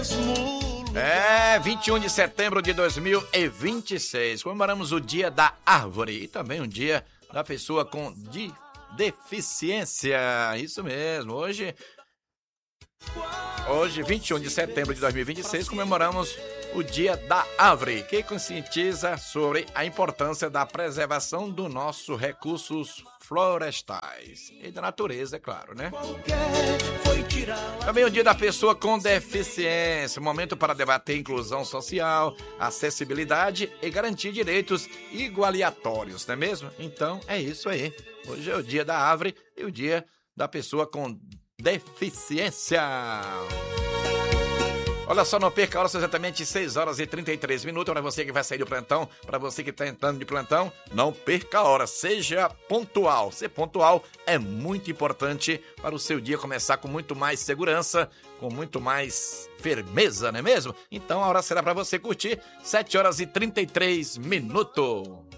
21 de setembro de 2026, comemoramos o Dia da Árvore e também o Dia da Pessoa com Deficiência. Isso mesmo, hoje, 21 de setembro de 2026, comemoramos o Dia da Árvore, que conscientiza sobre a importância da preservação dos nossos recursos florestais e da natureza, é claro, né? Também o Dia da Pessoa com Deficiência, um momento para debater inclusão social, acessibilidade e garantir direitos igualitários, não é mesmo? Então, é isso aí. Hoje é o Dia da Árvore e o Dia da Pessoa com Deficiência. Olha só, não perca a hora, são exatamente 6 horas e 33 minutos. Para você que vai sair do plantão, para você que está entrando de plantão, não perca a hora, seja pontual. Ser pontual é muito importante para o seu dia começar com muito mais segurança, com muito mais firmeza, não é mesmo? Então a hora será para você curtir 7 horas e 33 minutos.